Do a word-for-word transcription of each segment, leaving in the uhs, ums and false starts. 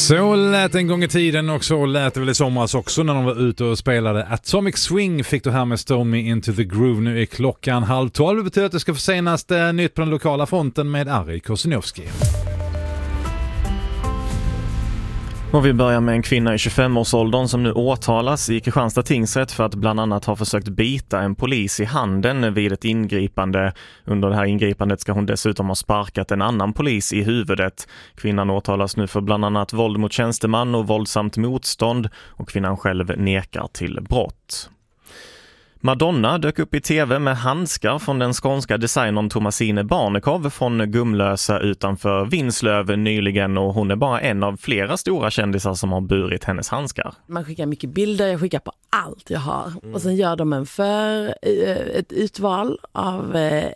Så lät en gång i tiden och så lät det väl i somras också när de var ute och spelade. Atomic Swing fick du här med Stormy Into the Groove. Nu är klockan halv tolv. Det betyder att det ska få senast eh, nytt på den lokala fronten med Ari Kosinovski. Och vi börjar med en kvinna i tjugofem-årsåldern som nu åtalas i Kristianstad tingsrätt för att bland annat ha försökt bita en polis i handen vid ett ingripande. Under det här ingripandet ska hon dessutom ha sparkat en annan polis i huvudet. Kvinnan åtalas nu för bland annat våld mot tjänsteman och våldsamt motstånd, och kvinnan själv nekar till brott. Madonna dök upp i tv med handskar från den skånska designern Thomasine Barnekow från Gumlösa utanför Vinslöv nyligen, och hon är bara en av flera stora kändisar som har burit hennes handskar. Man skickar mycket bilder, jag skickar på allt jag har. Mm. Och sen gör de en för ett utval av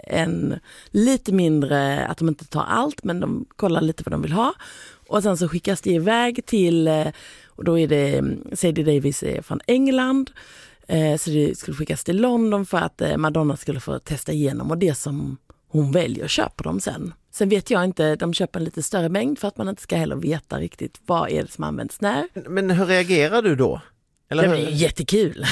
en lite mindre, att de inte tar allt, men de kollar lite vad de vill ha. Och sen så skickas det iväg till, och då är det C D Davis från England. Så det skulle skickas till London för att Madonna skulle få testa igenom, och det som hon väljer köper dem sen. Sen vet jag inte, de köper en lite större mängd för att man inte ska heller veta riktigt vad är det som används när. Men hur reagerar du då? Eller det är jättekul.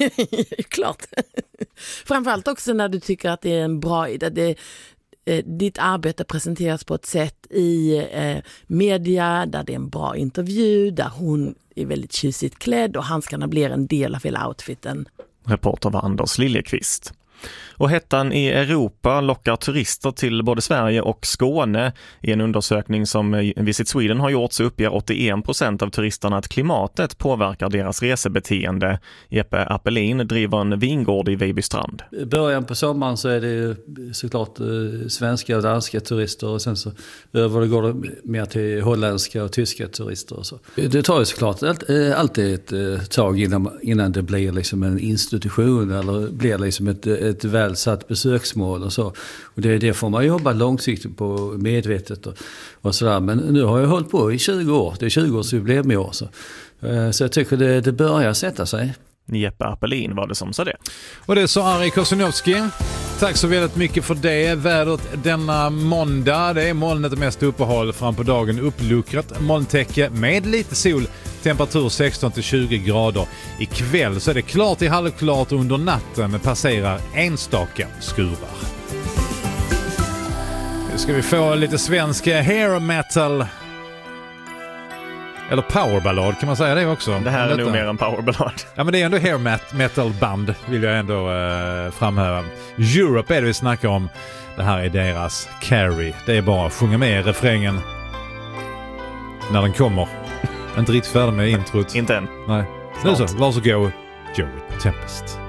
Klart. Framförallt också när du tycker att det är en bra idé. Det, eh, ditt arbete presenteras på ett sätt i eh, media där det är en bra intervju, där hon är väldigt tjusigt klädd och handskarna blir en del av hela outfiten. Reporter var Anders Liljekvist. Och hettan i Europa lockar turister till både Sverige och Skåne. I en undersökning som Visit Sweden har gjort så uppger åttioen procent av turisterna att klimatet påverkar deras resebeteende. Jeppe Appelin driver en vingård i Vejbystrand. I början på sommaren så är det såklart eh, svenska och danska turister, och sen så över det går det mer till holländska och tyska turister. Och så. Det tar ju såklart alltid ett eh, tag innan, innan det blir liksom en institution eller blir liksom ett, ett välsatt besöksmål och så. Och det, det får man jobba långsiktigt på, medvetet och, och sådär. Men nu har jag hållit på i tjugo år. Det är tjugo års jubileum i år. Så, så jag tycker det, det börjar sätta sig. Jeppe Appelin var det som sa det. Och det sa Ari Kosinovski. Tack så väldigt mycket för det. Vädret denna måndag, det är molnet och mest uppehåll, fram på dagen uppluckrat molntäcke med lite sol, temperatur sexton till tjugo grader. Ikväll så är det klart till halvklart, och under natten passerar enstaka skurar. Nu ska vi få lite svensk hair metal. Eller powerballad, kan man säga det också? Det här är nog mer en powerballad. Ja, men det är ändå hair metal band, vill jag ändå eh, framhäva. Europe är det vi snackar om. Det här är deras Carrie. Det är bara att sjunga med i refrängen när den kommer. Inte riktigt färdig med introt. Inte än. Nej. Nu så, varsågod, Joey Tempest.